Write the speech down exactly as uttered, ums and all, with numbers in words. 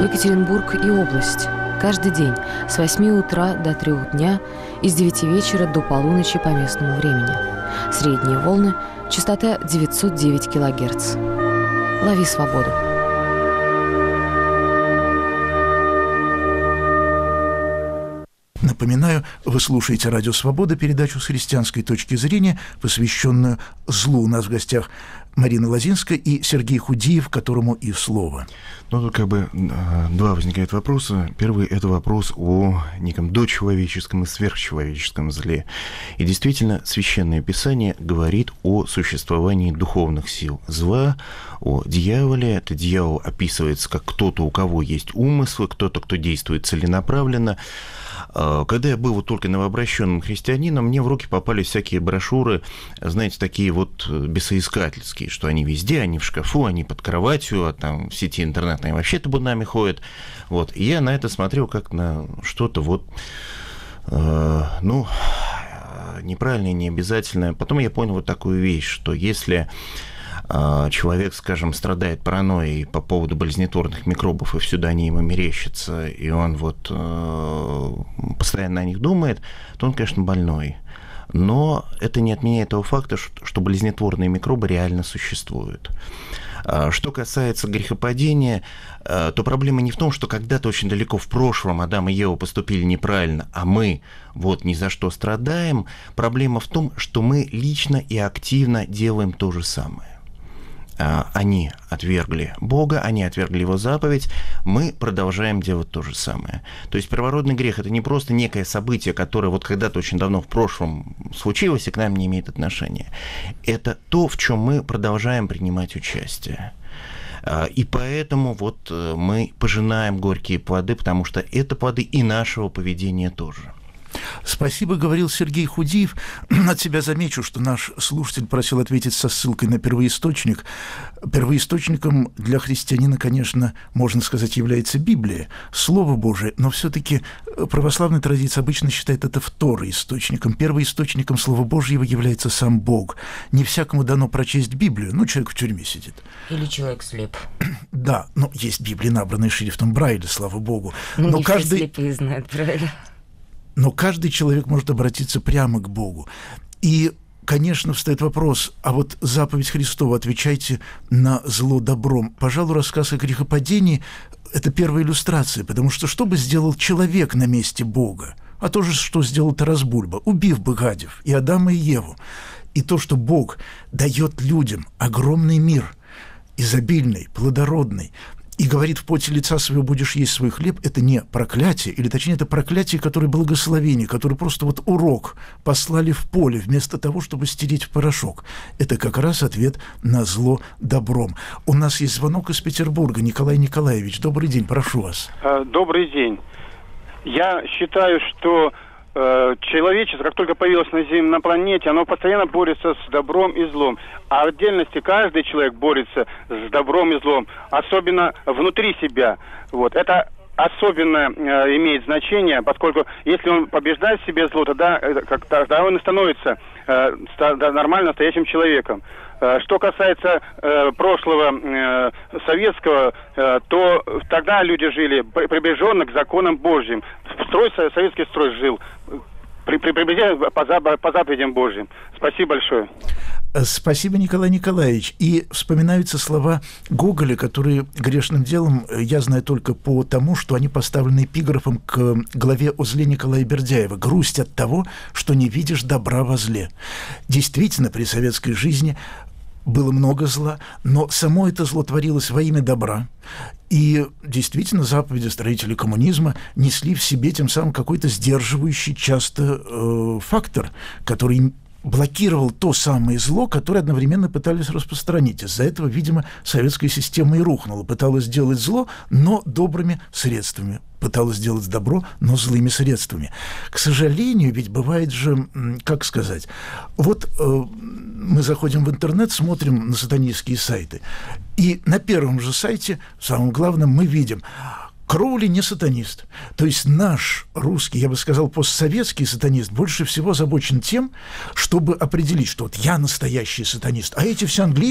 Екатеринбург и область. Каждый день с восьми утра до трёх дня и с девяти вечера до полуночи по местному времени. Средние волны, частота девятьсот девять килогерц. Лови свободу. Напоминаю, вы слушаете «Радио Свобода», передачу с христианской точки зрения, посвященную злу. У нас в гостях Марина Лозинская и Сергей Худиев, которому и слово. Ну, тут как бы два возникают вопроса. Первый – это вопрос о неком дочеловеческом и сверхчеловеческом зле. И действительно, Священное Писание говорит о существовании духовных сил зла, о дьяволе. Это дьявол описывается как кто-то, у кого есть умыслы, кто-то, кто действует целенаправленно. Когда я был вот только новообращенным христианином, мне в руки попали всякие брошюры, знаете, такие вот бесоискательские, что они везде, они в шкафу, они под кроватью, а там в сети интернетной вообще табунами ходят. Вот. И я на это смотрел как на что-то вот, э, ну, неправильное, необязательное. Потом я понял вот такую вещь, что если человек, скажем, страдает паранойей по поводу болезнетворных микробов, и всюду они ему мерещатся, и он вот э, постоянно о них думает, то он, конечно, больной. Но это не отменяет того факта, что, что болезнетворные микробы реально существуют. Что касается грехопадения, то проблема не в том, что когда-то очень далеко в прошлом Адам и Ева поступили неправильно, а мы вот ни за что страдаем. Проблема в том, что мы лично и активно делаем то же самое. Они отвергли Бога, они отвергли Его заповедь, мы продолжаем делать то же самое. То есть первородный грех – это не просто некое событие, которое вот когда-то очень давно в прошлом случилось и к нам не имеет отношения. Это то, в чем мы продолжаем принимать участие. И поэтому вот мы пожинаем горькие плоды, потому что это плоды и нашего поведения тоже. Спасибо, говорил Сергей Худиев. От себя замечу, что наш слушатель просил ответить со ссылкой на первоисточник. Первоисточником для христианина, конечно, можно сказать, является Библия, Слово Божие, но все-таки православная традиция обычно считает это второисточником. Первоисточником Слова Божьего является сам Бог. Не всякому дано прочесть Библию, ну, человек в тюрьме сидит. Или человек слеп. Да, но есть Библии, набранные шрифтом Брайля, слава Богу. Ну, но не каждый... все слепые знают Брайля. Но каждый человек может обратиться прямо к Богу. И, конечно, встает вопрос, а вот заповедь Христова «Отвечайте на зло добром». Пожалуй, рассказ о грехопадении – это первая иллюстрация, потому что что бы сделал человек на месте Бога? А то же, что сделал Тарас Бульба, убив бы гадев и Адама, и Еву. И то, что Бог дает людям огромный мир, изобильный, плодородный, и говорит, в поте лица своего будешь есть свой хлеб, это не проклятие, или точнее, это проклятие, которое благословение, которое просто вот урок послали в поле, вместо того, чтобы стереть в порошок. Это как раз ответ на зло добром. У нас есть звонок из Петербурга. Николай Николаевич, добрый день, прошу вас. Добрый день. Я считаю, что человечество, как только появилось на Земле, на планете, оно постоянно борется с добром и злом. А в отдельности каждый человек борется с добром и злом, особенно внутри себя. Вот. Это особенно э, имеет значение, поскольку если он побеждает в себе зло, тогда, э, как, тогда он и становится э, нормально настоящим человеком. Э, что касается э, прошлого э, советского, э, то тогда люди жили приближенно к законам Божьим. Строй, советский строй жил приближенно по, по заповедям Божьим. Спасибо большое. Спасибо, Николай Николаевич. И вспоминаются слова Гоголя, которые грешным делом я знаю только по тому, что они поставлены эпиграфом к главе о зле Николая Бердяева. «Грусть от того, что не видишь добра во зле». Действительно, при советской жизни было много зла, но само это зло творилось во имя добра. И действительно, заповеди строителей коммунизма несли в себе тем самым какой-то сдерживающий часто э, фактор, который блокировал то самое зло, которое одновременно пытались распространить. Из-за этого, видимо, советская система и рухнула. Пыталась сделать зло, но добрыми средствами. Пыталась сделать добро, но злыми средствами. К сожалению, ведь бывает же, как сказать, вот э, мы заходим в интернет, смотрим на сатанистские сайты, и на первом же сайте, самым главным, мы видим: Кроули не сатанист. То есть наш русский, я бы сказал, постсоветский сатанист больше всего озабочен тем, чтобы определить, что вот я настоящий сатанист, а эти все английские